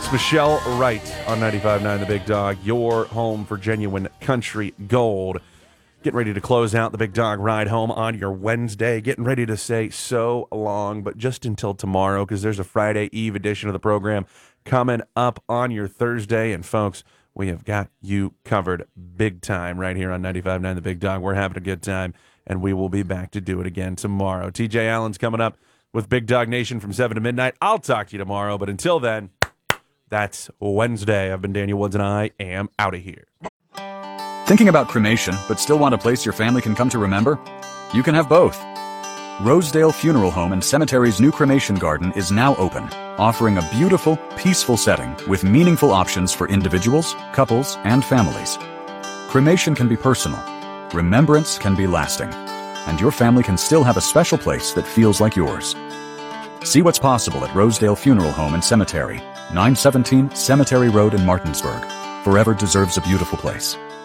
It's Michelle Wright on 95.9 The Big Dog, your home for genuine country gold. Getting ready to close out the Big Dog Ride Home on your Wednesday. Getting ready to say so long, but just until tomorrow, because there's a Friday Eve edition of the program coming up on your Thursday. And folks, we have got you covered big time right here on 95.9 The Big Dog. We're having a good time, and we will be back to do it again tomorrow. TJ Allen's coming up with Big Dog Nation from 7 to midnight. I'll talk to you tomorrow, but until then, that's Wednesday. I've been Daniel Woods, and I am out of here. Thinking about cremation, but still want a place your family can come to remember? You can have both. Rosedale Funeral Home and Cemetery's new cremation garden is now open, offering a beautiful, peaceful setting with meaningful options for individuals, couples, and families. Cremation can be personal, remembrance can be lasting, and your family can still have a special place that feels like yours. See what's possible at Rosedale Funeral Home and Cemetery, 917 Cemetery Road in Martinsburg. Forever deserves a beautiful place.